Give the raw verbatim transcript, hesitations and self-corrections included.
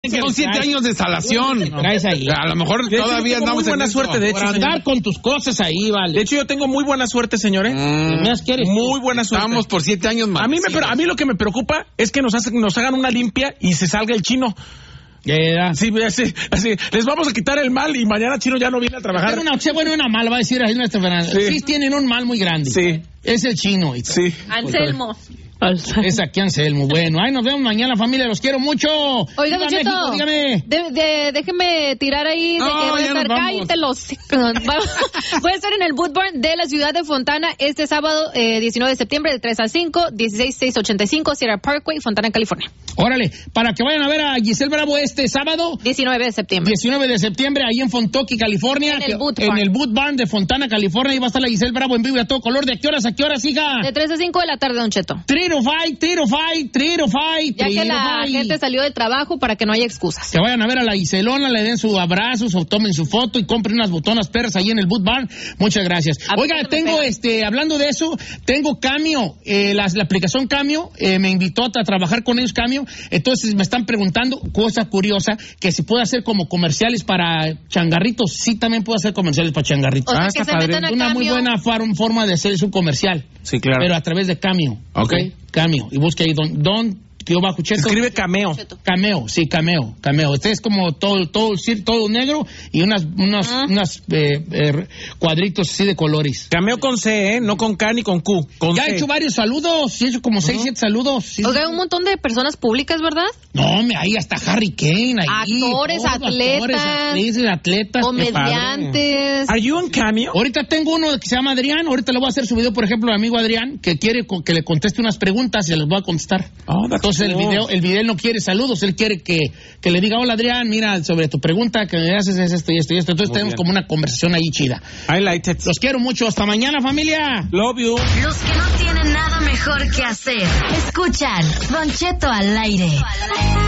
Son siete años de instalación. Traes ahí. A lo mejor de todavía hecho, andamos muy buena en suerte, de hecho, Por andar señor. con tus cosas ahí, vale. De hecho, yo tengo muy buena suerte, señores. Mm, ¿Me quieres? Muy buena suerte. Estamos por siete años más. A mí, me, pero a mí lo que me preocupa es que nos, hacen, nos hagan una limpia y se salga el chino. Yeah. Sí, así, así. Les vamos a quitar el mal y mañana Chino ya no viene a trabajar. Tiene una, bueno, una mal, va a decir ahí nuestro Fernando. Sí. sí, tienen un mal muy grande. Sí. Es el chino. Sí. Anselmo. Es aquí Anselmo. Bueno, ahí nos vemos mañana, familia. Los quiero mucho. Oiga, Don Cheto, México, dígame. De, de, déjeme tirar ahí de No, que voy a ya estar. nos vamos. Cállate los. Voy a estar en el Boot Barn de la ciudad de Fontana este sábado eh, diecinueve de septiembre de tres a cinco, dieciséis mil seiscientos ochenta y cinco, Sierra Parkway, Fontana, California. Órale, para que vayan a ver a Giselle Bravo este sábado. diecinueve de septiembre. diecinueve de septiembre, ahí en Fontoki, California. En el Boot En Barn. el Boot Barn de Fontana, California. Ahí va a estar la Giselle Bravo en vivo y a todo color. ¿De qué horas a qué horas, hija? De tres a cinco de la tarde, Don Cheto. tres to five, tres to five, tres to five, Ya tres que to la five. gente salió del trabajo para que no haya excusas. Que vayan a ver a la Giselona, le den su abrazo, o tomen su foto y compren unas botonas perras ahí en el Boot Barn. Muchas gracias. A Oiga, ver, me tengo, pega. este, hablando de eso, tengo Cameo, eh, la, la aplicación Cameo, eh, me invitó a, a trabajar con ellos Cameo, entonces me están preguntando, cosa curiosa, que si puedo hacer como comerciales para changarritos. Sí, también puedo hacer comerciales para changarritos. O sea, Ah, que está se padre. metan a Una muy Cameo. buena for- forma de hacer su comercial. Sí, claro. Pero a través de Cameo. Ok. Cameo. Y busque ahí Don, Don Tío Bajo Cheto. Escribe cameo. Cameo, sí, cameo, cameo. Este es como todo, todo, sí, todo negro y unas, unas, Ah. unas eh, eh, cuadritos así de colores. Cameo con C, ¿eh? No con K ni con Q. Con Ya C. he hecho varios saludos, sí, he hecho como seis, siete saludos. Sí. Oiga, un montón de personas públicas, ¿verdad? No, me ahí hasta Harry Kane, ahí. Actores, todo, atletas, actores, actrices, atletas. qué padre. Comediantes. ¿Are you on Cameo? Ahorita tengo uno que se llama Adrián, ahorita le voy a hacer su video, por ejemplo, al amigo Adrián, que quiere co- que le conteste unas preguntas y se las voy a contestar. Oh, that's Entonces el cool. video, el video él no quiere saludos, él quiere que, que le diga, hola Adrián, mira, sobre tu pregunta que me haces es esto y esto y esto. Entonces Muy tenemos bien. como una conversación ahí chida. I like it. Los quiero mucho, hasta mañana, familia. Love you. Los que no tienen nada mejor que hacer. Escuchan Don Cheto al aire.